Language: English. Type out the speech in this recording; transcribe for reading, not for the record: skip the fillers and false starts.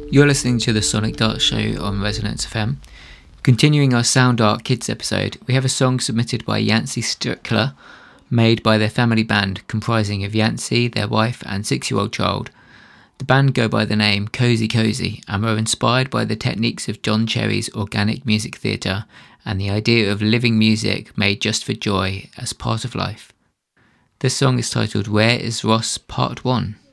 You're listening to the Sonic Dart Show on Resonance FM. Continuing our Sound Art Kids episode, we have a song submitted by Yancey Strickler, made by their family band comprising of Yancey, their wife and 6-year-old child. The band go by the name Cozy Cozy and were inspired by the techniques of John Cherry's organic music theatre and the idea of living music made just for joy as part of life. This song is titled Where is Ross Part 1?